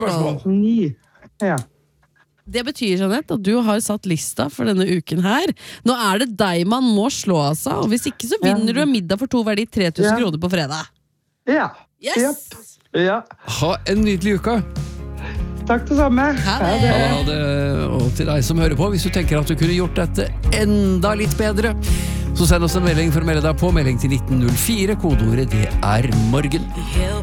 spørsmål. 9. Ja. Det betyr, Jeanette, at du har satt lista for denne uken her. Nå er det deg man må slå av seg, og hvis ikke så vinner du en middag for 2 verdi 3000 kroner på fredag. Ja. Yes! Ja. Ha en nydelig uke. Takk det samme. Ha det. Ha det, og til deg som hører på, hvis du tenker at du kunne gjort dette enda litt bedre, så send oss en melding for å melde deg på, melding til 1904, kodeordet det er morgen.